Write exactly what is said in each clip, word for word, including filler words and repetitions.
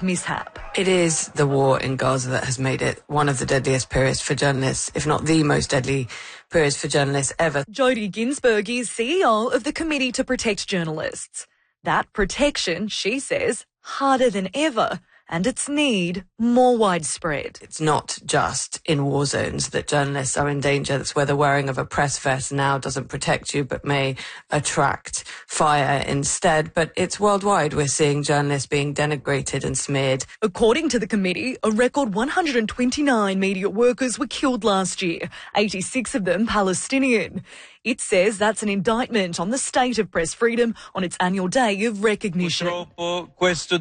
mishap. It is the war in Gaza that has made it one of the deadliest periods for journalists, if not the most deadly periods for journalists ever. Jodie Ginsberg is C E O of the Committee to Protect Journalists. That protection, she says, harder than ever, and its need more widespread. It's not just in war zones that journalists are in danger. That's where the wearing of a press vest now doesn't protect you but may attract fire instead. But it's worldwide. We're seeing journalists being denigrated and smeared. According to the committee, a record one hundred twenty-nine media workers were killed last year, eighty-six of them Palestinian. It says that's an indictment on the state of press freedom on its annual day of recognition. Pope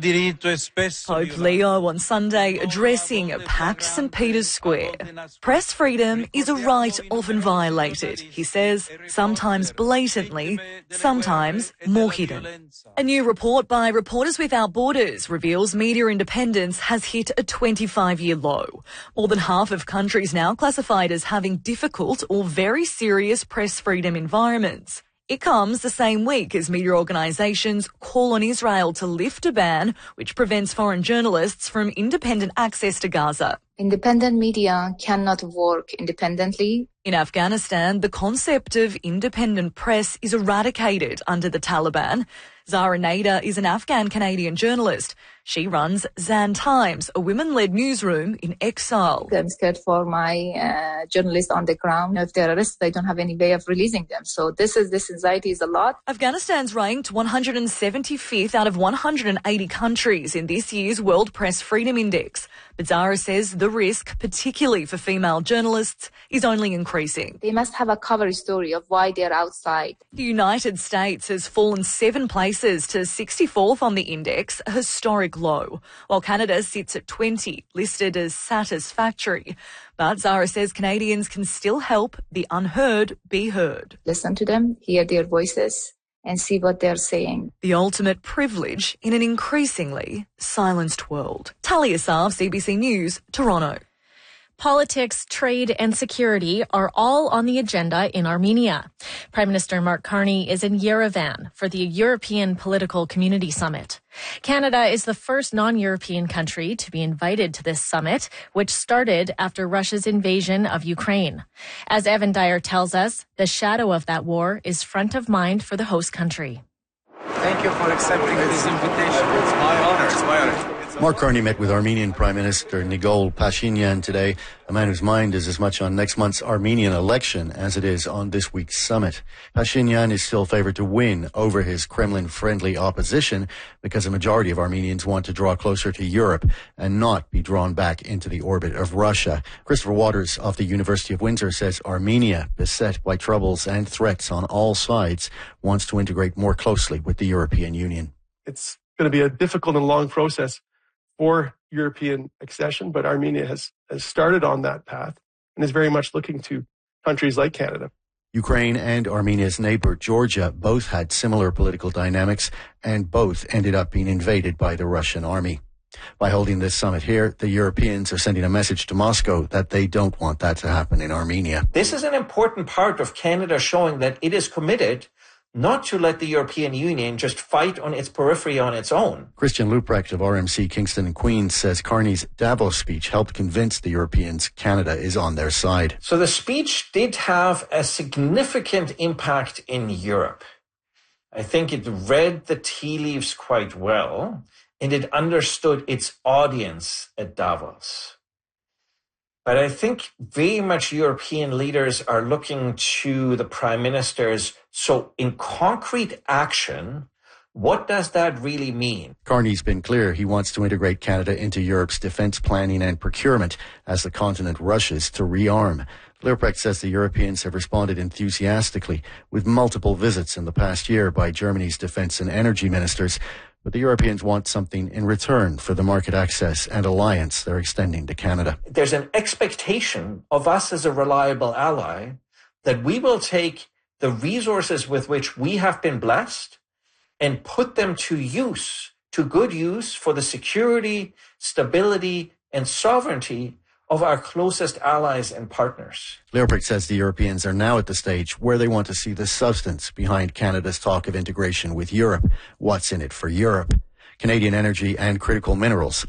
Leo on Sunday addressing a packed St Peter's Square. Press freedom is a right often violated, he says, sometimes blatantly, sometimes more hidden. A new report by Reporters Without Borders reveals media independence has hit a twenty-five-year low. More than half of countries now classified as having difficult or very serious press freedom freedom environments. It comes the same week as media organisations call on Israel to lift a ban which prevents foreign journalists from independent access to Gaza. Independent media cannot work independently. In Afghanistan, the concept of independent press is eradicated under the Taliban. Zara Nader is an Afghan-Canadian journalist. She runs Zan Times, a women-led newsroom in exile. I'm scared for my uh, journalists on the ground. If they're arrested, I don't have any way of releasing them. So this is this anxiety is a lot. Afghanistan's ranked one hundred seventy-fifth out of one hundred eighty countries in this year's World Press Freedom Index. But Zara says the risk, particularly for female journalists, is only increasing. They must have a cover story of why they're outside. The United States has fallen seven places to sixty-fourth on the index, a historic low, while Canada sits at twenty, listed as satisfactory. But Zara says Canadians can still help the unheard be heard. Listen to them, hear their voices, and see what they're saying. The ultimate privilege in an increasingly silenced world. Talia Sav, C B C News, Toronto. Politics, trade and security are all on the agenda in Armenia. Prime Minister Mark Carney is in Yerevan for the European Political Community Summit. Canada is the first non-European country to be invited to this summit, which started after Russia's invasion of Ukraine. As Evan Dyer tells us, the shadow of that war is front of mind for the host country. Thank you for accepting this invitation. It's my honor. It's my honor. Mark Carney met with Armenian Prime Minister Nikol Pashinyan today, a man whose mind is as much on next month's Armenian election as it is on this week's summit. Pashinyan is still favored to win over his Kremlin-friendly opposition because a majority of Armenians want to draw closer to Europe and not be drawn back into the orbit of Russia. Christopher Waters of the University of Windsor says Armenia, beset by troubles and threats on all sides, wants to integrate more closely with the European Union. It's going to be a difficult and long process for European accession, but Armenia has, has started on that path and is very much looking to countries like Canada. Ukraine and Armenia's neighbor Georgia both had similar political dynamics and both ended up being invaded by the Russian army. By holding this summit here, the Europeans are sending a message to Moscow that they don't want that to happen in Armenia. This is an important part of Canada showing that it is committed not to let the European Union just fight on its periphery on its own. Christian Luprecht of R M C Kingston and Queens says Carney's Davos speech helped convince the Europeans Canada is on their side. So the speech did have a significant impact in Europe. I think it read the tea leaves quite well, and it understood its audience at Davos. But I think very much European leaders are looking to the prime ministers. So in concrete action, what does that really mean? Carney's been clear he wants to integrate Canada into Europe's defence planning and procurement as the continent rushes to rearm. Luprecht says the Europeans have responded enthusiastically with multiple visits in the past year by Germany's defence and energy ministers. But the Europeans want something in return for the market access and alliance they're extending to Canada. There's an expectation of us as a reliable ally that we will take the resources with which we have been blessed and put them to use, to good use for the security, stability, and sovereignty of our closest allies and partners. Luprecht says the Europeans are now at the stage where they want to see the substance behind Canada's talk of integration with Europe. What's in it for Europe? Canadian Energy and Critical Minerals